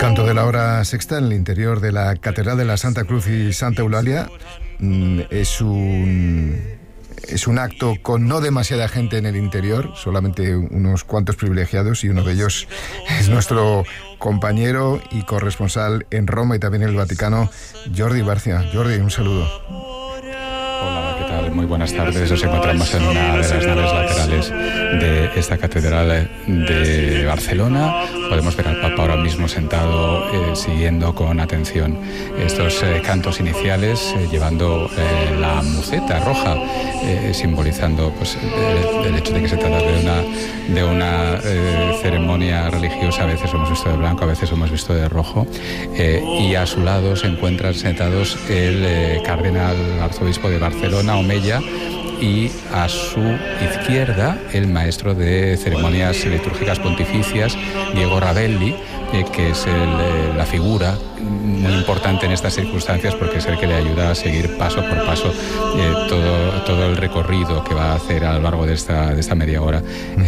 canto de la hora sexta en el interior de la Catedral de la Santa Cruz y Santa Eulalia es un acto con no demasiada gente en el interior, solamente unos cuantos privilegiados, y uno de ellos es nuestro compañero y corresponsal en Roma y también en el Vaticano, Jordi Barcia. Jordi, un saludo. Hola, ¿qué tal? Muy buenas tardes. Nos encontramos en una de las naves laterales de esta catedral de Barcelona. Podemos ver al Papa ahora mismo sentado, siguiendo con atención estos cantos iniciales, llevando la muceta roja, simbolizando pues, el hecho de que se trata de una ceremonia religiosa. A veces lo hemos visto de blanco, a veces lo hemos visto de rojo. Y a su lado se encuentran sentados el cardenal arzobispo de Barcelona, Omeya, y a su izquierda el maestro de ceremonias litúrgicas pontificias, Diego Ravelli, que es la figura muy importante en estas circunstancias, porque es el que le ayuda a seguir paso por paso todo el recorrido que va a hacer a lo largo de esta media hora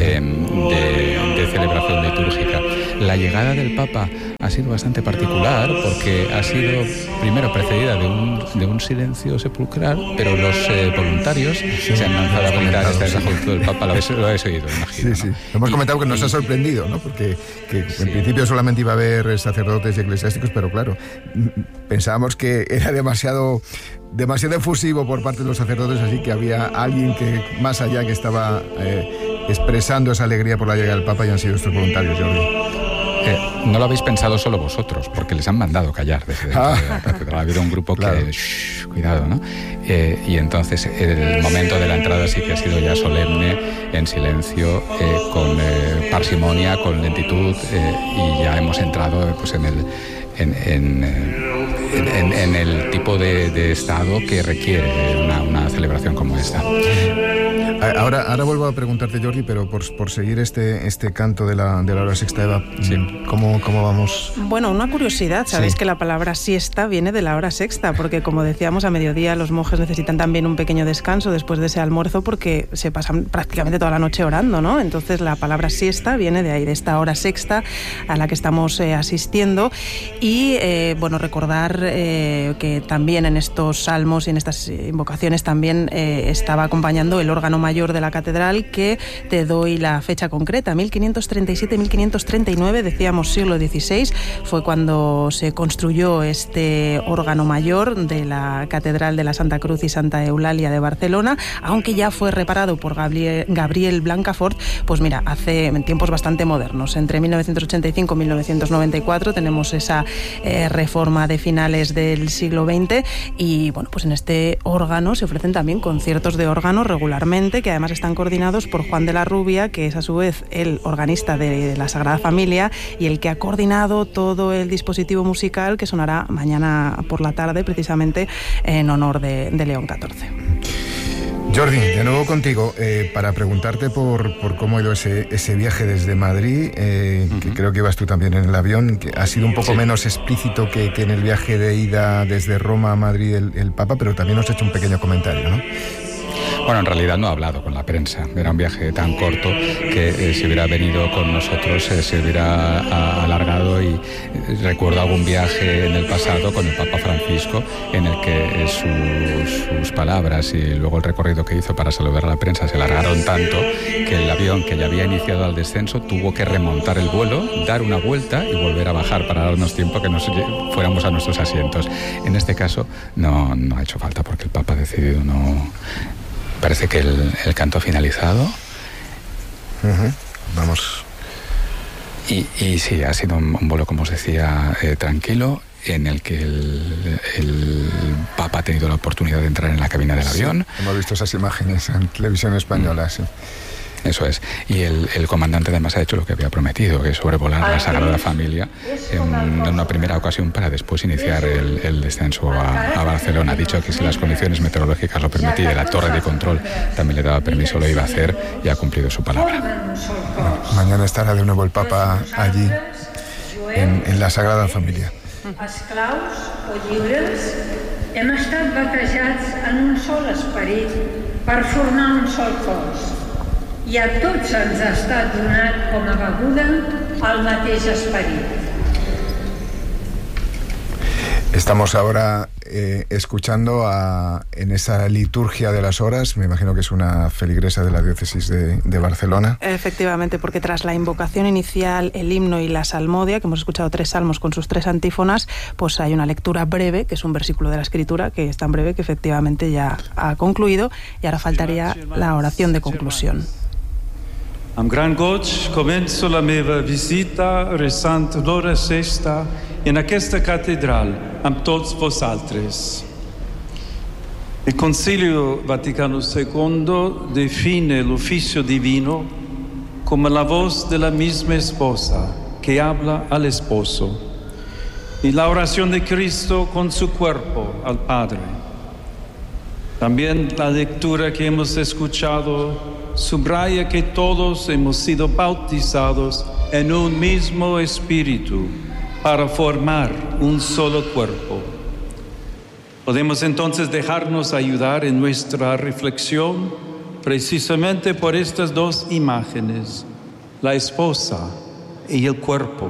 de celebración litúrgica. La llegada del Papa ha sido bastante particular porque ha sido primero precedida de un silencio sepulcral, pero los voluntarios se han lanzado a gritar esta es la juventud del Papa. Lo habéis oído, imagino. Sí, sí. Hemos comentado que nos ha sorprendido, ¿no? Porque en principio solamente iba a haber sacerdotes y eclesiásticos, pero claro, pensábamos que era demasiado efusivo por parte de los sacerdotes, así que había alguien que más allá que estaba expresando esa alegría por la llegada del Papa, y han sido estos voluntarios, Jordi. No lo habéis pensado solo vosotros, porque les han mandado callar desde dentro de la catedral. Ha habido un grupo claro, que... cuidado, ¿no? Y entonces el momento de la entrada sí que ha sido ya solemne, en silencio, con parsimonia, con lentitud, y ya hemos entrado pues, en el tipo de estado que requiere una celebración como esta. Ahora vuelvo a preguntarte, Jordi, pero por seguir este canto de la hora sexta, Eva, sí. ¿Cómo vamos? Bueno, una curiosidad, sabéis que la palabra siesta viene de la hora sexta, porque como decíamos, a mediodía los monjes necesitan también un pequeño descanso después de ese almuerzo, porque se pasan prácticamente toda la noche orando, ¿no? Entonces la palabra siesta viene de ahí, de esta hora sexta a la que estamos asistiendo. Y bueno, recordar que también en estos salmos y en estas invocaciones también estaba acompañando el órgano mayor de la catedral, que te doy la fecha concreta, 1537-1539, decíamos siglo XVI, fue cuando se construyó este órgano mayor de la Catedral de la Santa Cruz y Santa Eulalia de Barcelona, aunque ya fue reparado por Gabriel Blancafort, pues mira, en tiempos bastante modernos. Entre 1985 y 1994 tenemos esa reforma de finales del siglo XX, y bueno, pues en este órgano se ofrecen también conciertos de órgano regularmente, que además están coordinados por Juan de la Rubia, que es a su vez el organista de la Sagrada Familia y el que ha coordinado todo el dispositivo musical que sonará mañana por la tarde, precisamente en honor de León XIV. Jordi, de nuevo contigo, para preguntarte por cómo ha ido ese viaje desde Madrid, que creo que ibas tú también en el avión, que ha sido un poco menos explícito que en el viaje de ida desde Roma a Madrid el Papa, pero también nos ha hecho un pequeño comentario, ¿no? Bueno, en realidad no ha hablado con la prensa. Era un viaje tan corto que si hubiera venido con nosotros se hubiera alargado, y recuerdo algún viaje en el pasado con el Papa Francisco en el que sus palabras y luego el recorrido que hizo para saludar a la prensa se alargaron tanto que el avión, que ya había iniciado el descenso, tuvo que remontar el vuelo, dar una vuelta y volver a bajar para darnos tiempo que nos fuéramos a nuestros asientos. En este caso no ha hecho falta, porque el Papa ha decidido no... Parece que el canto ha finalizado. Vamos. Y sí, ha sido un vuelo, como os decía, tranquilo, en el que el Papa ha tenido la oportunidad de entrar en la cabina del avión. Hemos visto esas imágenes en televisión española, sí. Eso es. Y el comandante además ha hecho lo que había prometido, que es sobrevolar la Sagrada Familia en una primera ocasión para después iniciar el descenso a Barcelona. Ha dicho que si las condiciones meteorológicas lo permitían y la torre de control también le daba permiso, lo iba a hacer, y ha cumplido su palabra. Mañana estará de nuevo el Papa allí, en la Sagrada Familia. Esclaus o lliures, hem estat batejats en un sol esperit per formar un sol cos. I a tots ens ha estat donat com a beguda el mateix esperit. Estamos ahora escuchando en esa liturgia de las horas, me imagino que es una feligresa de la diócesis de Barcelona. Efectivamente, porque tras la invocación inicial, el himno y la salmodia, que hemos escuchado 3 salmos con sus 3 antífonas, pues hay una lectura breve, que es un versículo de la Escritura, que es tan breve que efectivamente ya ha concluido, y ahora faltaría la oración de conclusión. Amb gran goig començo la meva visita resant l'hora sexta en aquesta catedral amb tots vosaltres. El Concilio Vaticano II define el oficio divino como la voz de la misma esposa que habla al esposo y la oración de Cristo con su cuerpo al Padre. También la lectura que hemos escuchado subraya que todos hemos sido bautizados en un mismo espíritu para formar un solo cuerpo. Podemos entonces dejarnos ayudar en nuestra reflexión precisamente por estas 2 imágenes, la esposa y el cuerpo.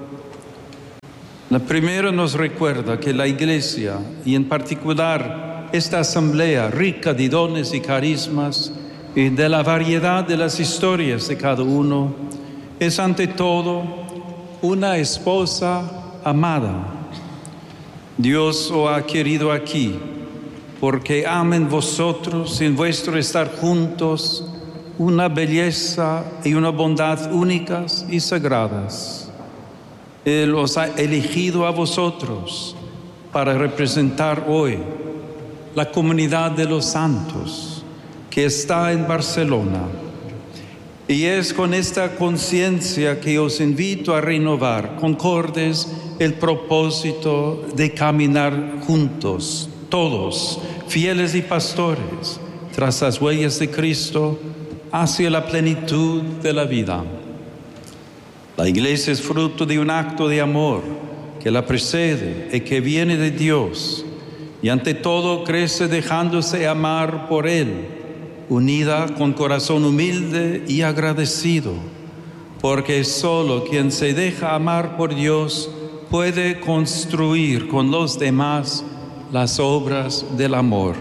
La primera nos recuerda que la Iglesia, y en particular esta asamblea rica de dones y carismas, y de la variedad de las historias de cada uno, es ante todo una esposa amada. Dios os ha querido aquí, porque ama en vosotros, en vuestro estar juntos, una belleza y una bondad únicas y sagradas. Él os ha elegido a vosotros para representar hoy la comunidad de los santos que está en Barcelona. Y es con esta conciencia que os invito a renovar, concordes, el propósito de caminar juntos, todos, fieles y pastores, tras las huellas de Cristo, hacia la plenitud de la vida. La Iglesia es fruto de un acto de amor que la precede y que viene de Dios, y ante todo crece dejándose amar por Él, unida con corazón humilde y agradecido, porque solo quien se deja amar por Dios puede construir con los demás las obras del amor.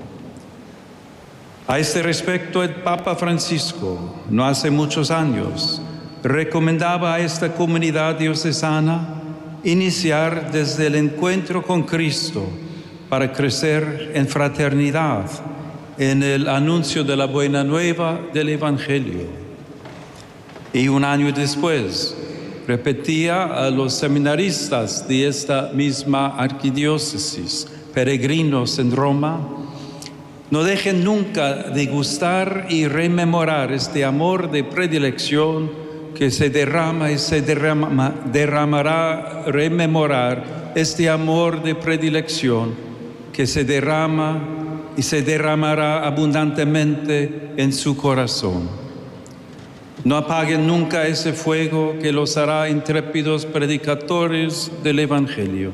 A este respecto, el Papa Francisco, no hace muchos años, recomendaba a esta comunidad diocesana iniciar desde el encuentro con Cristo para crecer en fraternidad, en el anuncio de la buena nueva del Evangelio. Y un año después repetía a los seminaristas de esta misma arquidiócesis, peregrinos en Roma: no dejen nunca de gustar y rememorar este amor de predilección que se derrama y se derramará, rememorar este amor de predilección que se derrama y se derramará abundantemente en su corazón. No apaguen nunca ese fuego que los hará intrépidos predicadores del Evangelio.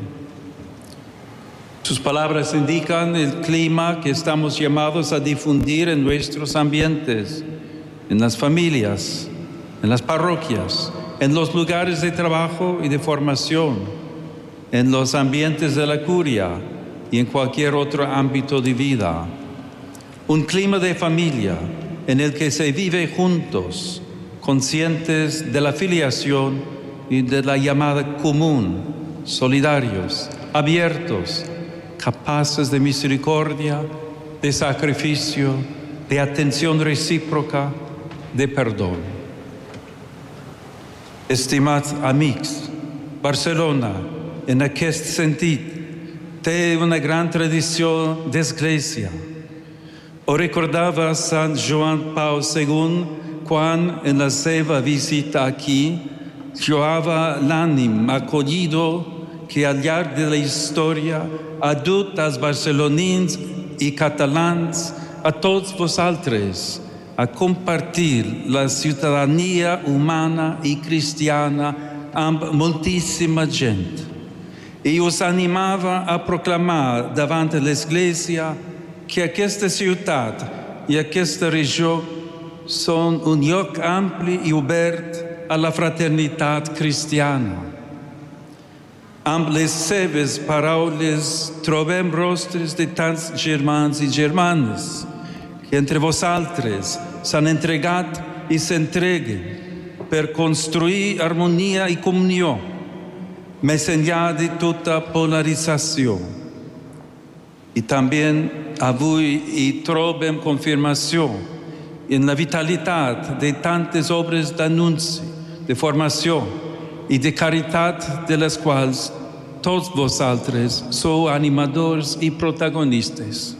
Sus palabras indican el clima que estamos llamados a difundir en nuestros ambientes, en las familias, en las parroquias, en los lugares de trabajo y de formación, en los ambientes de la curia y en cualquier otro ámbito de vida. Un clima de familia en el que se vive juntos, conscientes de la filiación y de la llamada común, solidarios, abiertos, capaces de misericordia, de sacrificio, de atención recíproca, de perdón. Estimats amics, Barcelona, en aquest sentit, té una gran tradició d'església. Ho recordava Sant Joan Pau II quan, en la seva visita aquí, lloava l'ànim acollido que al llarg de la història ha dut als barcelonins i catalans, a tots vosaltres, a compartir la ciutadania humana i cristiana amb moltíssima gent. I us animava a proclamar davant l'Església que aquesta ciutat i aquesta regió són un lloc ampli i obert a la fraternitat cristiana. amb les seves paraules trobem rostres de tants germans i germanes que entre vosaltres s'han entregat i s'entreguen per construir harmonia i comunió, més enllà de tota polarització. I també avui hi trobem confirmació en la vitalitat de tantes obres d'anunci, de formació i de caritat de les quals tots vosaltres sou animadors y protagonistas.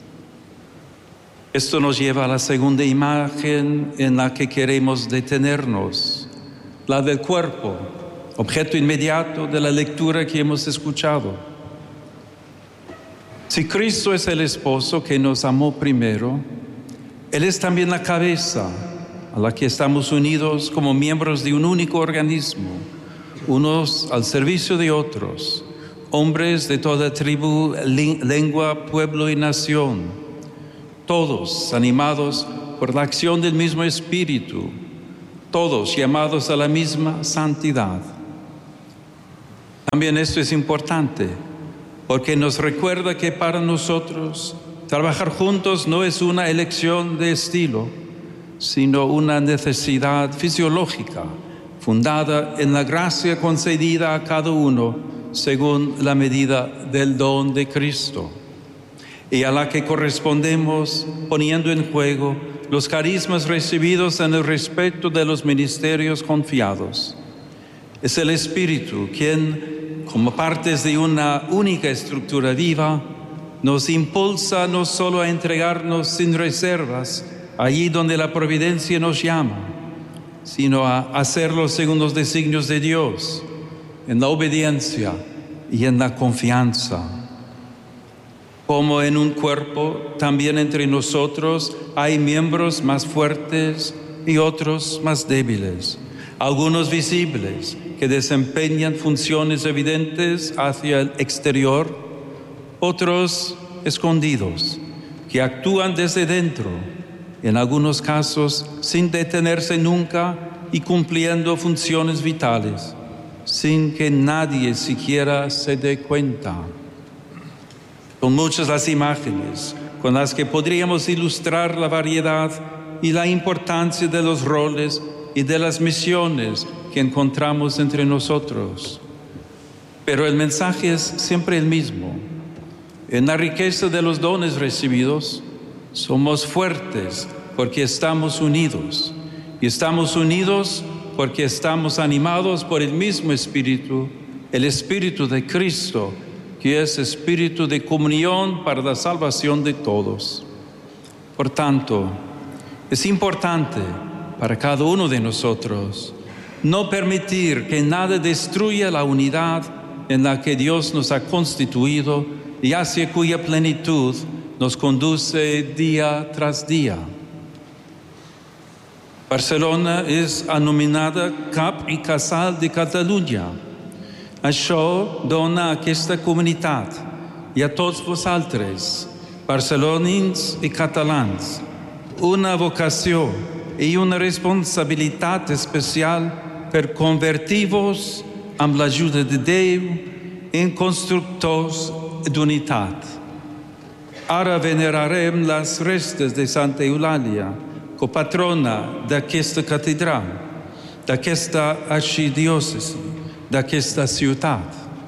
Esto nos lleva a la segunda imagen en la que queremos detenernos, la del cuerpo, objeto inmediato de la lectura que hemos escuchado. Si Cristo es el esposo que nos amó primero, Él es también la cabeza a la que estamos unidos como miembros de un único organismo, unos al servicio de otros, hombres de toda tribu, lengua, pueblo y nación, todos animados por la acción del mismo Espíritu, todos llamados a la misma santidad. También esto es importante, porque nos recuerda que para nosotros trabajar juntos no es una elección de estilo, sino una necesidad fisiológica, fundada en la gracia concedida a cada uno según la medida del don de Cristo, y a la que correspondemos poniendo en juego los carismas recibidos en el respeto de los ministerios confiados. Es el Espíritu quien, como partes de una única estructura viva, nos impulsa no solo a entregarnos sin reservas allí donde la providencia nos llama, sino a hacerlo según los designios de Dios, en la obediencia y en la confianza. Como en un cuerpo, también entre nosotros hay miembros más fuertes y otros más débiles, algunos visibles, que desempeñan funciones evidentes hacia el exterior, otros escondidos, que actúan desde dentro, en algunos casos sin detenerse nunca y cumpliendo funciones vitales, sin que nadie siquiera se dé cuenta. Son muchas las imágenes con las que podríamos ilustrar la variedad y la importancia de los roles y de las misiones que encontramos entre nosotros. Pero el mensaje es siempre el mismo. En la riqueza de los dones recibidos, somos fuertes porque estamos unidos. Y estamos unidos porque estamos animados por el mismo Espíritu, el Espíritu de Cristo, que es espíritu de comunión para la salvación de todos. Por tanto, es importante para cada uno de nosotros no permitir que nada destruya la unidad en la que Dios nos ha constituido y hacia cuya plenitud nos conduce día tras día. Barcelona és anomenada cap i casal de Catalunya. Això dona a aquesta comunitat i a tots vosaltres, barcelonins i catalans, una vocació i una responsabilitat especial per convertir-vos amb l'ajuda de Déu en constructors d'unitat. Ara venerarem les restes de Santa Eulàlia, copatrona d'aquesta catedral, d'aquesta arxidiòcesi, d'aquesta ciudad.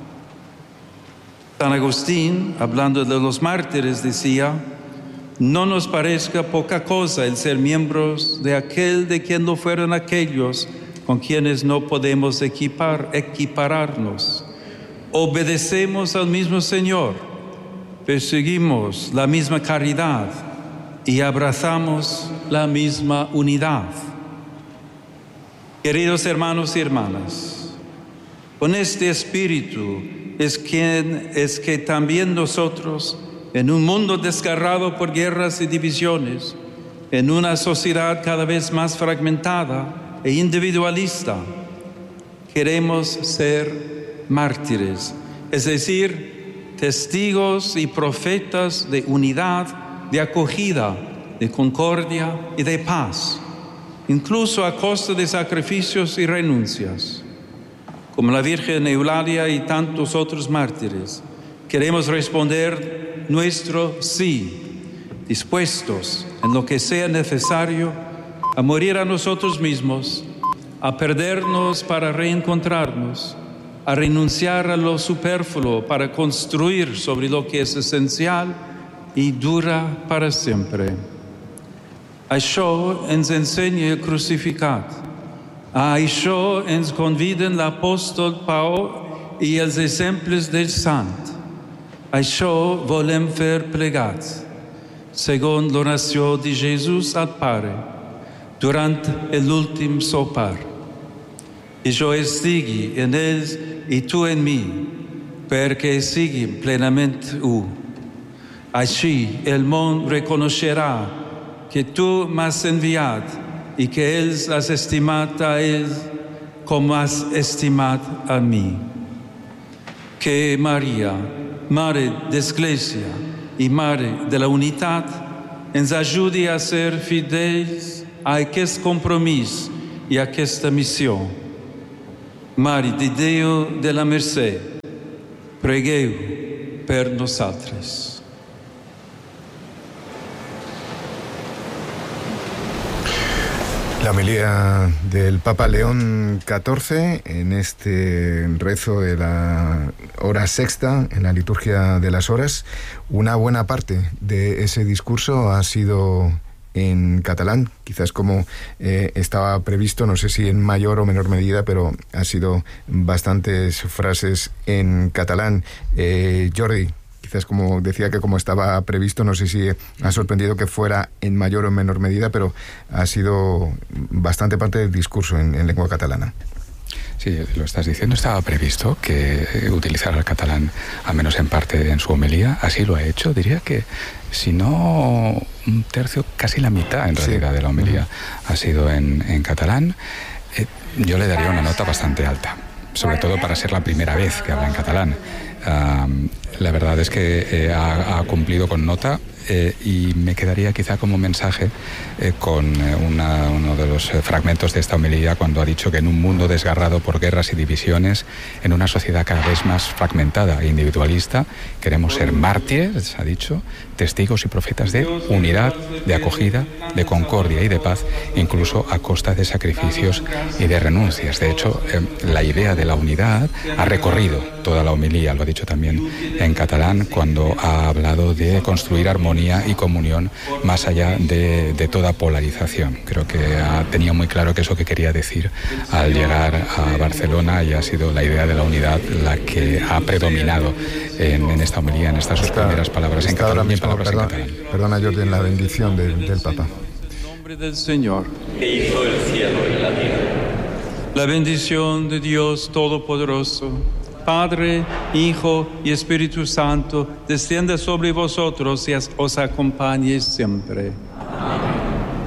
San Agustín, hablando de los mártires, decía: no nos parezca poca cosa el ser miembros de aquel de quien no fueron aquellos con quienes no podemos equipararnos. Obedecemos al mismo Señor, perseguimos la misma caridad y abrazamos la misma unidad. Queridos hermanos y hermanas, con este espíritu es que también nosotros, en un mundo desgarrado por guerras y divisiones, en una sociedad cada vez más fragmentada e individualista, queremos ser mártires, es decir, testigos y profetas de unidad, de acogida, de concordia y de paz, incluso a costa de sacrificios y renuncias. como la Virgen Eulalia y tantos otros mártires, queremos responder nuestro sí, dispuestos en lo que sea necesario a morir a nosotros mismos, a perdernos para reencontrarnos, a renunciar a lo superfluo para construir sobre lo que es esencial y dura para sempre. Això ens ensenya el crucificat. A això ens conviden l'apòstol Pau i els exemples del sant. Això volem fer plegats, segons l'oració de Jesús al Pare, durant l'últim sopar. I jo estigui en ells i tu en mi, perquè siguin plenament u. Així el món reconeixerà que tu m'has enviat i que ells has estimat a ells com has estimat a mi. Que Maria, Mare d'Església i Mare de la Unitat, ens ajudi a ser fidels a aquest compromís i a aquesta missió. Mare de Déu de la Mercè, pregueu per nosaltres. La homilía del Papa León XIV en este rezo de la hora sexta, en la liturgia de las horas. Una buena parte de ese discurso ha sido en catalán, quizás como estaba previsto, no sé si en mayor o menor medida, pero ha sido bastantes frases en catalán. Jordi, quizás como decía que como estaba previsto, no sé si ha sorprendido que fuera en mayor o menor medida, pero ha sido bastante parte del discurso en lengua catalana. Sí, lo estás diciendo, estaba previsto que utilizara el catalán, al menos en parte en su homilía, así lo ha hecho. Diría que, si no un tercio, casi la mitad en realidad de la homilía ha sido en catalán. Yo le daría una nota bastante alta, sobre todo para ser la primera vez que habla en catalán. La verdad es que ha cumplido con nota, y me quedaría quizá como mensaje con uno de los fragmentos de esta homilía, cuando ha dicho que en un mundo desgarrado por guerras y divisiones, en una sociedad cada vez más fragmentada e individualista, queremos ser mártires, ha dicho, testigos y profetas de unidad, de acogida, de concordia y de paz, incluso a costa de sacrificios y de renuncias. De hecho, la idea de la unidad ha recorrido toda la homilía, lo ha dicho también en catalán, cuando ha hablado de construir armonía y comunión más allá de toda polarización. Creo que tenía muy claro que eso que quería decir al llegar a Barcelona, y ha sido la idea de la unidad la que ha predominado en esta homilía, en estas sus primeras palabras en catalán. Perdona, Jordi, en la bendición del Papa. En nombre del Señor, que hizo el cielo y la tierra. La bendición de Dios Todopoderoso, Padre, Hijo y Espíritu Santo, descienda sobre vosotros y os acompañe siempre. Amén.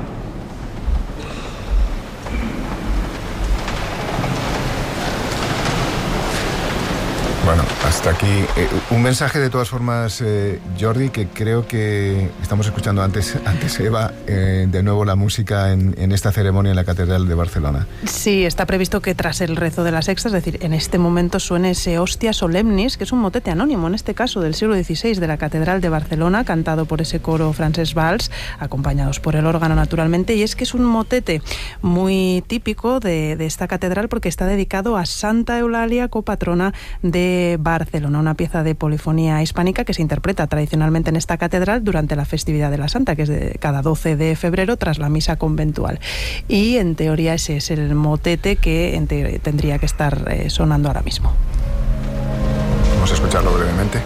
Bueno, hasta aquí. Un mensaje de todas formas, Jordi, que creo que estamos escuchando antes Eva, de nuevo la música en esta ceremonia en la Catedral de Barcelona. Sí, está previsto que tras el rezo de la sexta, es decir, en este momento suene ese Hostia Solemnis, que es un motete anónimo, en este caso del siglo XVI, de la Catedral de Barcelona, cantado por ese coro Francesc Valls, acompañados por el órgano naturalmente, y es que es un motete muy típico de esta catedral, porque está dedicado a Santa Eulalia, copatrona de Barcelona, una pieza de polifonía hispánica que se interpreta tradicionalmente en esta catedral durante la festividad de la Santa, que es de cada 12 de febrero tras la misa conventual. Y en teoría ese es el motete que tendría que estar sonando ahora mismo. Vamos a escucharlo brevemente.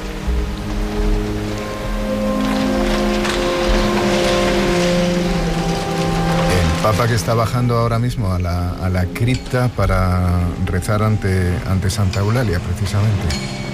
El Papa que está bajando ahora mismo a la cripta para rezar ante Santa Eulalia, precisamente.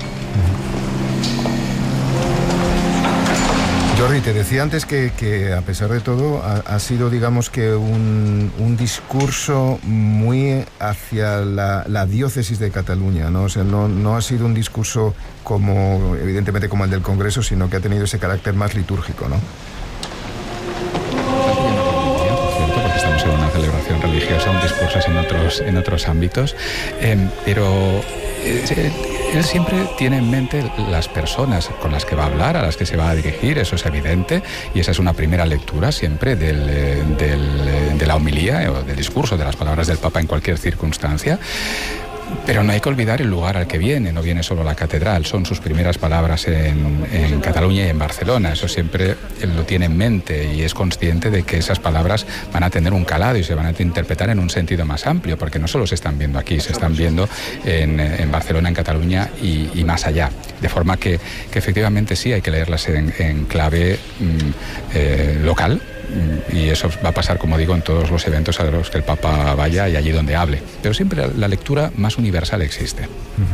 Jordi, te decía antes que a pesar de todo ha sido, digamos, que un discurso muy hacia la diócesis de Cataluña, ¿no? O sea, no ha sido un discurso evidentemente como el del Congreso, sino que ha tenido ese carácter más litúrgico, ¿no? Estamos en una celebración religiosa religiosa, un discurso en otros ámbitos, pero él siempre tiene en mente las personas con las que va a hablar, a las que se va a dirigir, eso es evidente, y esa es una primera lectura siempre de la homilía o del discurso, de las palabras del Papa en cualquier circunstancia. Pero no hay que olvidar el lugar al que viene, no viene solo la catedral, son sus primeras palabras en Cataluña y en Barcelona. Eso siempre él lo tiene en mente y es consciente de que esas palabras van a tener un calado y se van a interpretar en un sentido más amplio, porque no solo se están viendo aquí, se están viendo en Barcelona, en Cataluña y más allá. De forma que efectivamente sí hay que leerlas en clave local. Y eso va a pasar, como digo, en todos los eventos a los que el Papa vaya y allí donde hable. Pero siempre la lectura más universal existe.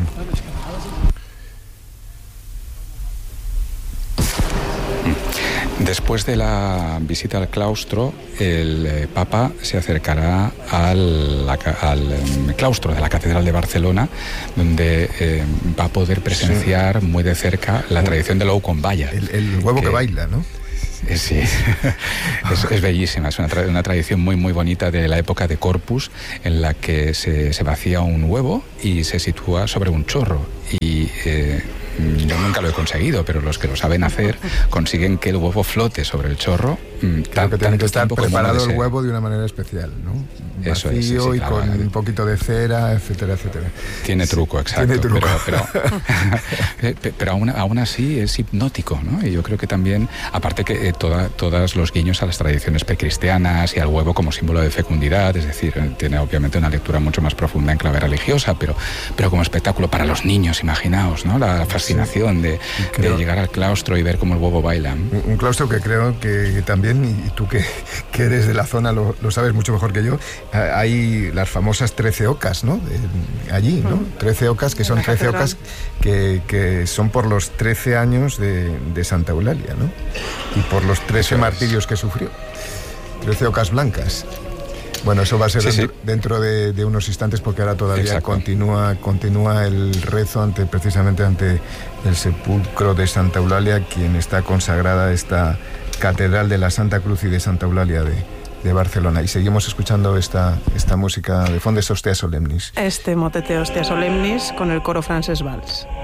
Después de la visita al claustro, el Papa se acercará al claustro de la Catedral de Barcelona, donde va a poder presenciar muy de cerca la tradición del ou con valla. El huevo que baila, ¿no? Sí, es bellísima, es una tradición muy muy bonita de la época de Corpus, en la que se vacía un huevo y se sitúa sobre un chorro y yo nunca lo he conseguido, pero los que lo saben hacer consiguen que el huevo flote sobre el chorro. Creo que tiene que estar preparado el huevo de una manera especial, ¿no? Eso vacío, es, sí, y claro, con un poquito de cera, etcétera, etcétera. Tiene truco, exacto. Tiene truco. Pero aún así es hipnótico, ¿no? Y yo creo que también, aparte que todos los guiños a las tradiciones precristianas y al huevo como símbolo de fecundidad, es decir, tiene obviamente una lectura mucho más profunda en clave religiosa, pero como espectáculo para los niños, imaginaos, ¿no? La fascinación de llegar al claustro y ver cómo el huevo baila. Un claustro que creo que también, y tú que eres de la zona lo sabes mucho mejor que yo, hay las famosas 13 ocas, ¿no? Allí, ¿no? 13 ocas, que son 13 ocas que son por los 13 años de Santa Eulalia, ¿no? Y por los 13 martirios que sufrió. 13 ocas blancas. Bueno, eso va a ser dentro de unos instantes, porque ahora todavía continúa el rezo precisamente ante el sepulcro de Santa Eulalia, quien está consagrada a esta Catedral de la Santa Cruz y de Santa Eulalia de Barcelona. Y seguimos escuchando esta música de fondo, Hostia Solemnis. Este motete Hostia Solemnis con el coro Francesc Valls.